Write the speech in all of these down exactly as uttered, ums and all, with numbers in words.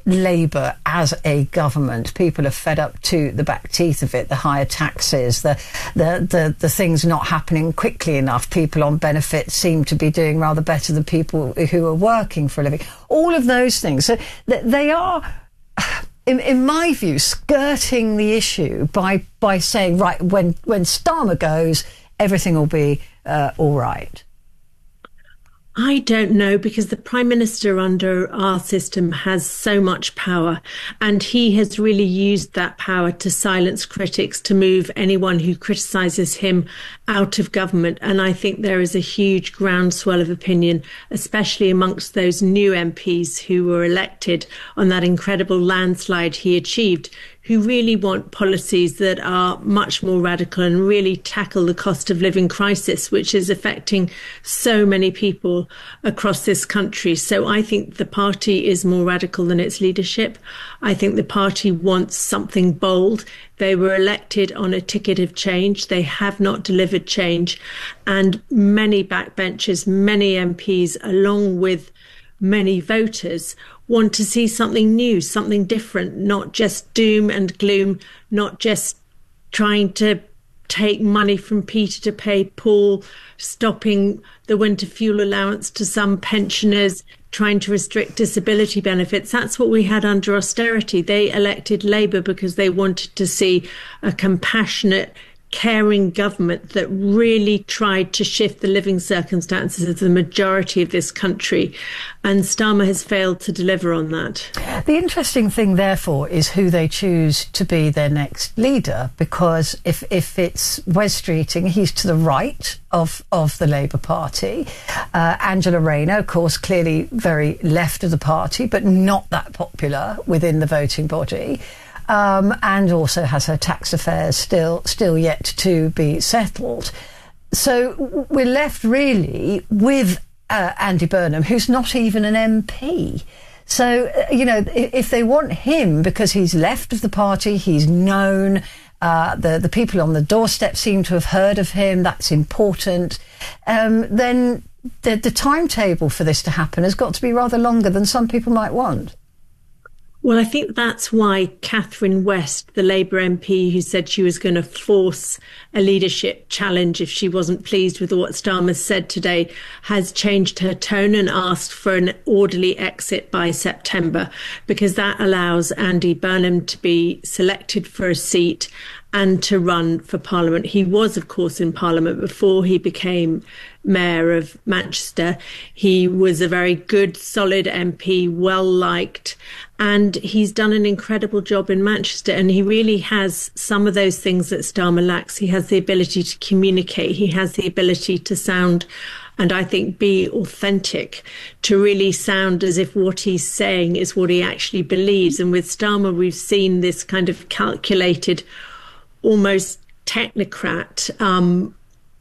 Labour as a government. People are fed up to the back teeth of it, the higher taxes, the, the, the, the things not happening quickly enough. People on benefits seem to be doing rather better than people who are working for a living. All of those things. So they are, in, in my view, skirting the issue by, by saying, right, when, when Starmer goes, everything will be uh, all right. I don't know, because the Prime Minister under our system has so much power, and he has really used that power to silence critics, to move anyone who criticises him out of government. And I think there is a huge groundswell of opinion, especially amongst those new M Ps who were elected on that incredible landslide he achieved, who really want policies that are much more radical and really tackle the cost of living crisis, which is affecting so many people across this country. So I think the party is more radical than its leadership. I think the party wants something bold. They were elected on a ticket of change. They have not delivered change. And many backbenchers, many M Ps, along with many voters, want to see something new, something different, not just doom and gloom, not just trying to take money from Peter to pay Paul, stopping the winter fuel allowance to some pensioners, trying to restrict disability benefits. That's what we had under austerity. They elected Labour because they wanted to see a compassionate, caring government that really tried to shift the living circumstances of the majority of this country. And Starmer has failed to deliver on that. The interesting thing, therefore, is who they choose to be their next leader, because if, if it's Wes Streeting, he's to the right of, of the Labour Party. Uh, Angela Rayner, of course, clearly very left of the party, but not that popular within the voting body. Um, and also has her tax affairs still still yet to be settled. So we're left really with uh, Andy Burnham, who's not even an M P. So, uh, you know, if they want him because he's left of the party, he's known, uh, the, the people on the doorstep seem to have heard of him, that's important, um, then the, the timetable for this to happen has got to be rather longer than some people might want. Well, I think that's why Catherine West, the Labour M P who said she was going to force a leadership challenge if she wasn't pleased with what Starmer said today, has changed her tone and asked for an orderly exit by September, because that allows Andy Burnham to be selected for a seat and to run for Parliament. He was, of course, in Parliament before he became Mayor of Manchester. He was a very good, solid M P, well-liked, and he's done an incredible job in Manchester. And he really has some of those things that Starmer lacks. He has the ability to communicate. He has the ability to sound, and I think be authentic, to really sound as if what he's saying is what he actually believes. And with Starmer, we've seen this kind of calculated, almost technocrat um,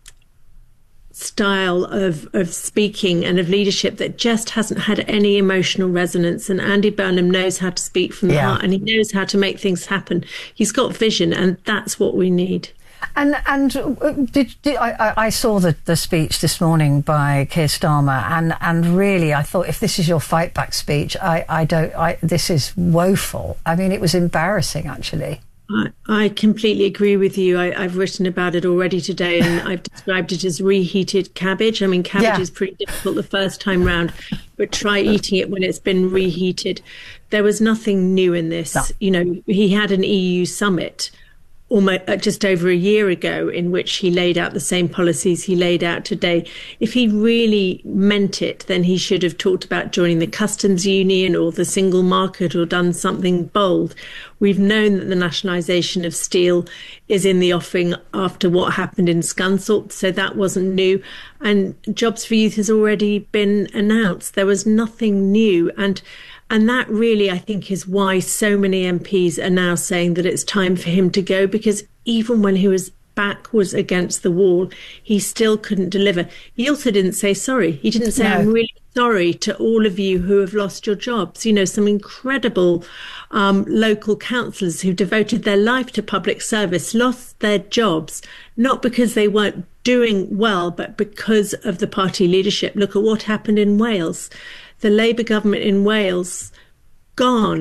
style of, of speaking and of leadership that just hasn't had any emotional resonance. And Andy Burnham knows how to speak from the yeah. heart, and he knows how to make things happen. He's got vision, and that's what we need. And and did, did I, I saw the, the speech this morning by Keir Starmer, and, and really I thought, if this is your fight back speech, I, I don't. I, this is woeful. I mean, it was embarrassing, actually. I, I completely agree with you. I, I've written about it already today, and I've described it as reheated cabbage. I mean, cabbage yeah. is pretty difficult the first time round, but try eating it when it's been reheated. There was nothing new in this. No. You know, he had an E U summit almost just over a year ago in which he laid out the same policies he laid out today. If he really meant it, then he should have talked about joining the customs union or the single market, or done something bold. We've known that the nationalisation of steel is in the offing after what happened in Scunthorpe, so that wasn't new. And Jobs for Youth has already been announced. There was nothing new. And And that really, I think, is why so many M Ps are now saying that it's time for him to go, because even when he was back was against the wall, he still couldn't deliver. He also didn't say sorry. He didn't say, no. I'm really sorry to all of you who have lost your jobs. You know, some incredible um, local councillors who devoted their life to public service lost their jobs, not because they weren't doing well, but because of the party leadership. Look at what happened in Wales. The Labour government in Wales, gone.